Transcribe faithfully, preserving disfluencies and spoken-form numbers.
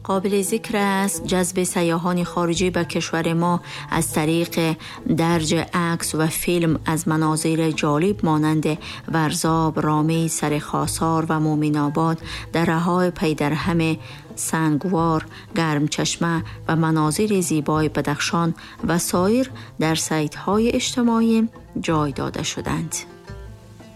قابل ذکر است جذب سیاحان خارجی به کشور ما از طریق درج عکس و فیلم از مناظر جالب مانند ورزاب، رامی، سرخاسار و مومن آباد، دره‌های پیدرهم سنگوار، گرم چشمه و مناظر زیبای بدخشان و سایر در سایت‌های اجتماعی جای داده شدند.